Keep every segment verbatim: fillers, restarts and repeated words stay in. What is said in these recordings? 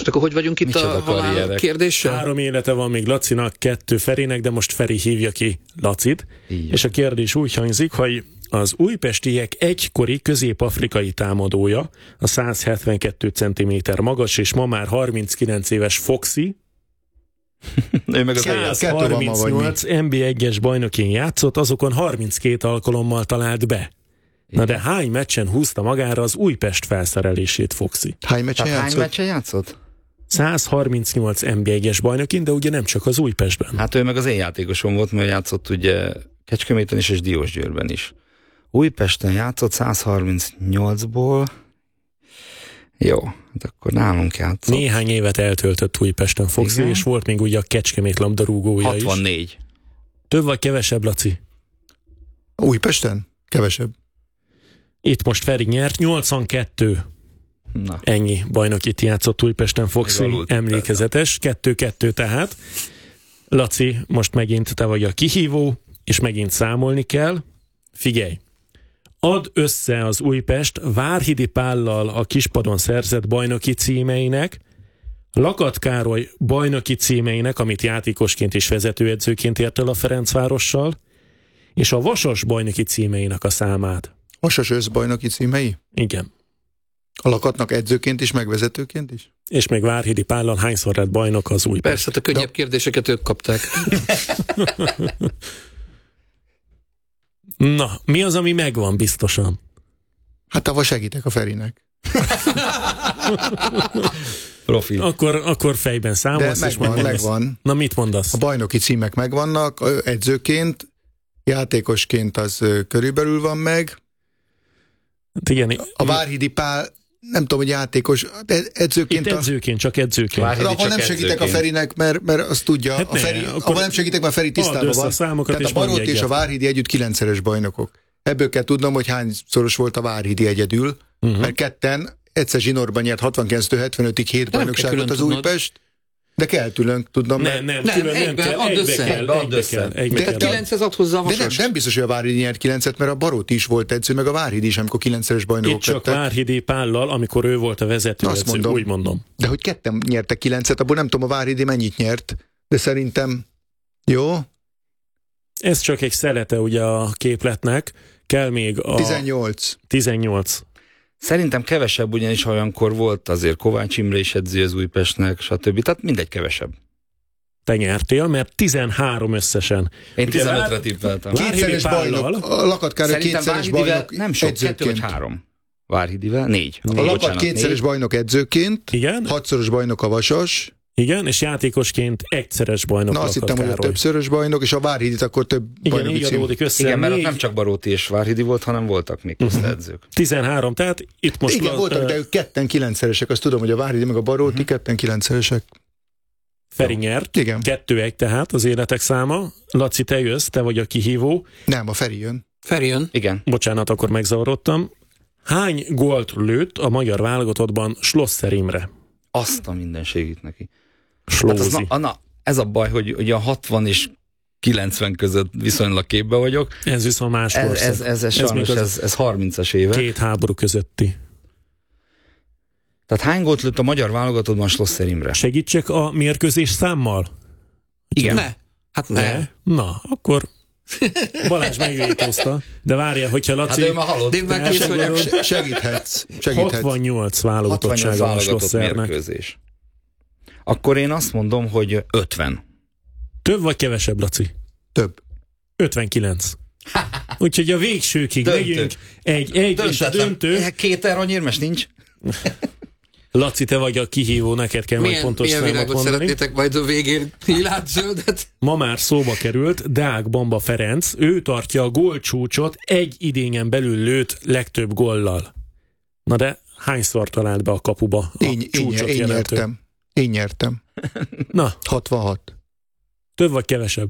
Most akkor hogy vagyunk itt Micsoda a halál kérdéssel? Három élete van még Lacinak, kettő Ferinek, de most Feri hívja ki Lacit. Így. És a kérdés úgy hangzik, hogy az újpestiek egykori közép-afrikai támadója, a száz hetvenkettő centiméter magas, és ma már harminckilenc éves Foxy, ő meg az száz harmincnyolc en bé egyes bajnokin játszott, azokon harminckét alkalommal talált be. Na de hány meccsen húzta magára az Újpest felszerelését Foxy? Hány meccsen Tehát hány játszott? meccsen játszott? száz harmincnyolc en bé egyes bajnokin, de ugye nem csak az Újpestben. Hát ő meg az én játékosom volt, mert játszott ugye Kecskeméten is és Diósgyőrben is. Újpesten játszott száz harmincnyolcból. Jó, hát akkor nálunk játszott. Néhány évet eltöltött Újpesten Foxy, Igen. és volt még ugye a Kecskemét labdarúgója is. hatvannégy. Több vagy kevesebb, Laci? Újpesten? Kevesebb. Itt most Feri nyert, nyolcvankettő. Na. Ennyi bajnokit játszott Újpesten Foxy, Megalult, emlékezetes. kettő-kettő tehát. Laci, most megint te vagy a kihívó, és megint számolni kell. Figyelj! Add össze az Újpest Várhidi Pállal a Kispadon szerzett bajnoki címeinek, Lakat Károly bajnoki címeinek, amit játékosként és vezetőedzőként ért el a Ferencvárossal, és a Vasas bajnoki címeinek a számát. Vasas összbajnoki címei? Igen. A Lakatnak edzőként is, meg vezetőként is? És még Várhidi Pállal hányszor lett bajnok az Újpest? Persze, hát a könnyebb kérdéseket ők kapták. Na, mi az, ami megvan biztosan? Hát avval segítek a Ferinek. Profi. Akkor, akkor fejben De számolsz, és megvan, megmondasz. megvan. Na, mit mondasz? A bajnoki címek megvannak, ö, edzőként, játékosként az ö, körülbelül van meg. Hát igen, A Várhidi Pál, nem tudom, hogy játékos, de edzőként... itt a, edzőként, csak edzőként. Várhidi ahol csak nem segítek edzőként. a Ferinek, mert, mert azt tudja, Hát a ne, Feri, akkor ahol nem segítek, mert a Feri add tisztában össze van. a számokat, Tehát és a Baróti mondj és a egyet. Várhidi együtt kilencszeres bajnokok. Ebből kell tudnom, hogy hányszoros volt a Várhidi egyedül, uh-huh. mert ketten egyszer zsinórban nyert hatvankilenctől hetvenötig hét kell bajnokságot külön az tudnod. Újpest, de kell külön tudnom. Nem, mert- nem, Nem, külön nem egyben, kell, add egybe össze, kell, egybe add egybe össze. kell, egybe De- kell. de- kilenchez ad hozzá a De nem, Vasas. nem biztos, hogy a Várhidi nyert kilencet, mert a Baróti is volt edző, meg a Várhidi is, amikor kilencszeres bajnokok Itt csak lettek. Várhidi Pállal, amikor ő volt a Azt vezetőedző, mondom. úgy mondom. De hogy ketten nyertek kilencet, abból nem tudom, a Várhidi mennyit nyert, de szerintem jó, Ez csak egy szelete ugye a képletnek, kell még a tizennyolc. tizennyolc. Szerintem kevesebb, ugyanis olyankor volt azért Kovács Imre is edző az Újpestnek, stb. Tehát mindegy kevesebb. Te nyertél, mert tizenhárom összesen. Én Ugye tizenötre Vár- tippeltem. Vár- Kétszeres Várhidi bajnok, Pállal. a Lakat Károly Szerintem kétszeres Várhidivel bajnok nem sok, kettő vagy edzőként. három. Várhidivel négy. A Négy, Lakat bocsánat, kétszeres négy. bajnok edzőként, Igen? hatszoros bajnok a Vasas, Igen, és játékosként egyszeres bajnok. na azt Lakat hittem, hogy a Károly. többszörös bajnok, és a Várhidit akkor több Igen, bajnoki így cím. adódik össze. Igen, mert ott Négy- nem csak Baróti és Várhidi volt, hanem voltak még köztedzők. tizenhárom, tehát itt most... Igen, la- voltak, ö, de ők ketten kilencszeresek, azt tudom, hogy a Várhidi meg a Baróti Mhm. ketten kilencszeresek. Feri nyert, Igen. kettő egy tehát az életek száma. Laci, te jössz, te vagy a kihívó. Nem, a Feri jön. Feri jön. Igen. Bocsánat, akkor megzavarodtam. Hány gólt lőtt a magyar válogatottban Schlosser Imre? Azt a mindenségét neki. Hát Slózi. az, na, na, ez a baj, hogy, hogy a hatvan és kilencven között viszonylag képbe vagyok. Ez viszont más Ez, korszak. ez, ez, ez sajnos, még az ez, ez harmincas éve. két háború közötti. Tehát hány gólt lőtt a magyar válogatottban Schlosser Imre? Segítsek a mérkőzés számmal? Igen. Ne. Hát ne. Ne? Na, akkor Balázs megvétózta. De várja, hogyha Hát Laci... ő már halott. De én már kész vagyok. Se- Segíthetsz. Segíthetsz. hatvannyolc hatvannyolc válogatottsága van válogatott Schlossernek. mérkőzés. Akkor én azt mondom, hogy ötven. Több vagy kevesebb, Laci? Több. ötvenkilenc. Úgyhogy a végsőkig Döntő. megyünk. Egy, egy és a döntő. Két aranyérmes nincs. Laci, te vagy a kihívó, neked kell majd Milyen, pontos milyen számot világot mondani. szeretnétek majd a végén világzöldet? Ma már szóba került Deák Bamba Ferenc, ő tartja a gólcsúcsot egy idényen belül lőtt legtöbb gollal. Na de hányszor talált be a kapuba a Én, én, csúcsot én jelentő? nyertem. Én nyertem. Na, hatvanhat. több vagy kevesebb?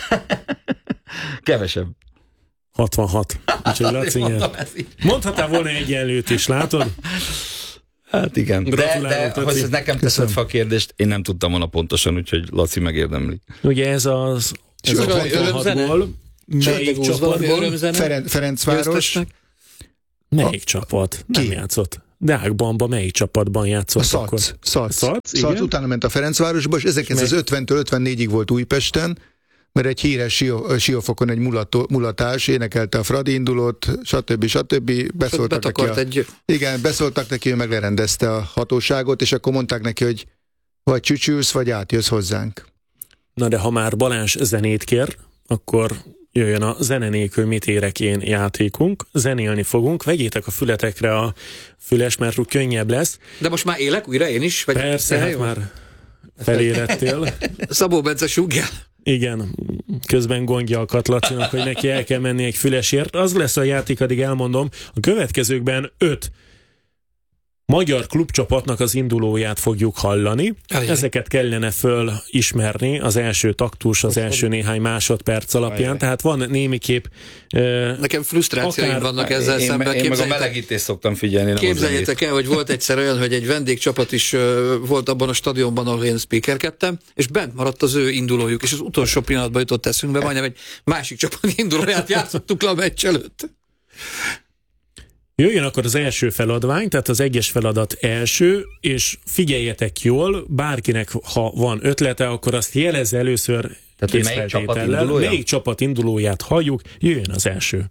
Kevesebb. hatvanhat. Úgyhogy Laci Mondtam, nyert. ez így. Mondhatál volna egyenlőt is, látod? Hát igen. De, Gratulálok, de Laci. hogy nekem teszed fel a kérdést, én nem tudtam volna pontosan, úgyhogy Laci megérdemli. Ugye ez az ez a valami hatvanhat örömzene? gól. Melyik Csatlakozz valami csapatból? örömzene? Feren, Ferencváros. Győztesnek? Melyik csapat? Nem Ki? játszott. Deák Bamba melyik csapatban játszott A akkor? Szac. Szac. Szac, Szac igen. utána ment a Ferencvárosba, és ezerkilencszázötventől ötvennégyig volt Újpesten, mert egy híres sió, siófokon egy mulató, mulatás énekelte a Fradi indulót, stb. stb. Beszóltak neki, a, egy... igen, beszóltak neki, hogy meglerendezte a hatóságot, és akkor mondták neki, hogy vagy csücsülsz, vagy átjössz hozzánk. Na de ha már Balázs zenét kér, akkor jöjjön a Zene nélkül mit érek én játékunk. Zenélni fogunk, vegyétek a fületekre a füles, mert úgy könnyebb lesz. De most már élek újra én is? Vagy Persze, hát már felérettél. Szabó Bence súgja. Igen, közben gondja a Katlacinak, hogy neki el kell menni egy fülesért. Az lesz a játék, addig elmondom. A következőkben öt magyar klubcsapatnak az indulóját fogjuk hallani. Ajaj. Ezeket kellene fölismerni az első taktus, az első néhány másodperc alapján. Ajaj. Tehát van némiképp... Uh, Nekem frusztrációim akár, vannak ezzel én, szemben. Én meg a melegítést szoktam figyelni. Képzeljétek el, hogy volt egyszer olyan, hogy egy vendégcsapat is uh, volt abban a stadionban, ahol én speakerkedtem, és bent maradt az ő indulójuk, és az utolsó pillanatban jutott eszünkbe, majdnem egy másik csapat indulóját játszottuk le a meccs előtt. Jöjjön akkor az első feladvány, tehát az egyes feladat első, és figyeljetek jól, bárkinek, ha van ötlete, akkor azt jelezze először készfeltétellel. Melyik csapat indulóját halljuk, jöjjön az első.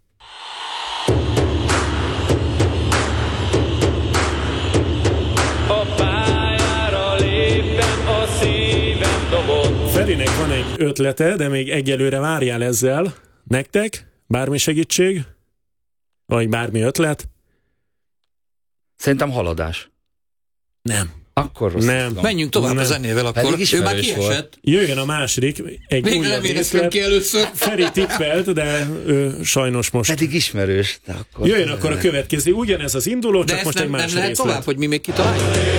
A pályára léptem, a szívem dobott. Ferinek van egy ötlete, de még egyelőre várjál ezzel. Nektek? Bármi segítség? Vagy bármi ötlet? Szerintem haladás. Nem. Akkor rossz. Nem. Menjünk tovább nem. a zenével, akkor ő már kiesett. Jöjjön a második. Egy Még nem éreztem ki először. Feri tippelt, de ő sajnos most. Pedig ismerős. De akkor Jöjjön akkor a következő. Ugyanez az induló, csak de most nem, egy más nem lehet részlet. tovább, hogy mi még kitaláljuk?